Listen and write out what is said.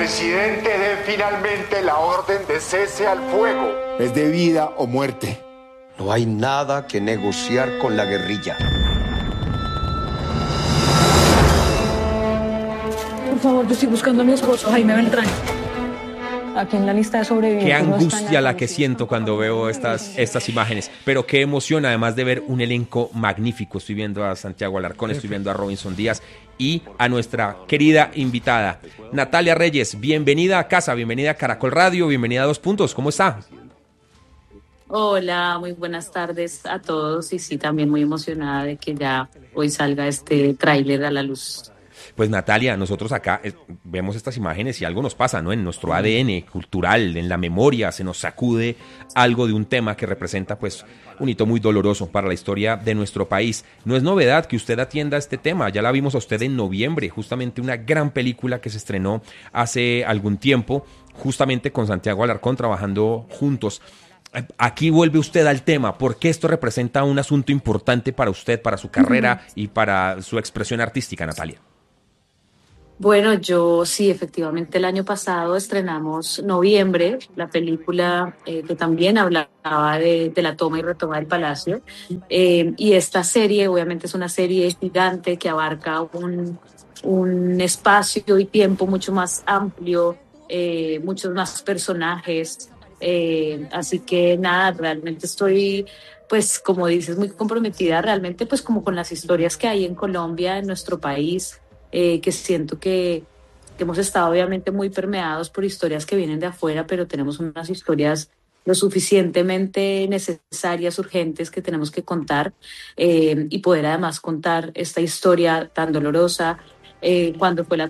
presidente dé finalmente la orden de cese al fuego. Es de vida o muerte. No hay nada que negociar con la guerrilla. Por favor, yo estoy buscando a mi esposo, Jaime Beltrán. Aquí en la lista de sobrevivientes. Qué angustia la que siento cuando veo estas imágenes, pero qué emoción, además de ver un elenco magnífico. Estoy viendo a Santiago Alarcón, estoy viendo a Robinson Díaz y a nuestra querida invitada Natalia Reyes. Bienvenida a casa, bienvenida a Caracol Radio, bienvenida a Dos Puntos. ¿Cómo está? Hola, muy buenas tardes a todos y sí, también muy emocionada de que ya hoy salga este tráiler a la luz. Pues Natalia, nosotros acá vemos estas imágenes y algo nos pasa, ¿no? En nuestro ADN cultural, en la memoria, se nos sacude algo de un tema que representa pues un hito muy doloroso para la historia de nuestro país. No es novedad que usted atienda este tema, ya la vimos a usted en noviembre, justamente una gran película que se estrenó hace algún tiempo, justamente con Santiago Alarcón trabajando juntos. Aquí vuelve usted al tema, ¿por qué esto representa un asunto importante para usted, para su carrera y para su expresión artística, Natalia? Bueno, yo sí, efectivamente el año pasado estrenamos Noviembre, la película que también hablaba de la toma y retoma del palacio. Y esta serie obviamente es una serie gigante que abarca un espacio y tiempo mucho más amplio, muchos más personajes. Así que nada, realmente estoy, pues como dices, muy comprometida realmente pues como con las historias que hay en Colombia, en nuestro país. Que siento que hemos estado obviamente muy permeados por historias que vienen de afuera, pero tenemos unas historias lo suficientemente necesarias, urgentes, que tenemos que contar y poder además contar esta historia tan dolorosa, cuando fue la